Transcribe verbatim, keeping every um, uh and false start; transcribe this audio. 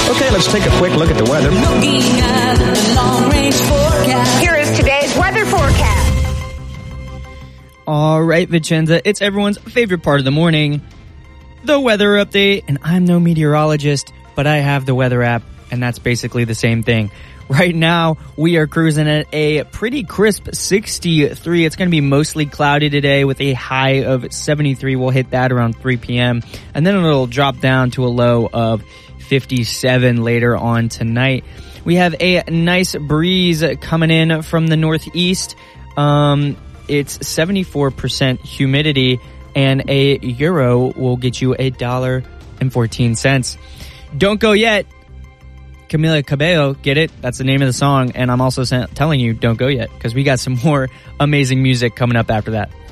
Okay, let's take a quick look at the weather. Looking at the long-range forecast. Here is today's weather forecast. All right, Vicenza, it's everyone's favorite part of the morning, the weather update. And I'm no meteorologist, but I have the weather app, and that's basically the same thing. Right now, we are cruising at a pretty crisp sixty-three. It's going to be mostly cloudy today with a high of seventy-three. We'll hit that around three p.m. And then it'll drop down to a low of fifty-seven later on tonight. We have a nice breeze coming in from the northeast. Um, it's seventy-four percent humidity, and a euro will get you a dollar and fourteen cents. Don't go yet. Camila Cabello, get it? That's the name of the song. And I'm also telling you, don't go yet, because we got some more amazing music coming up after that.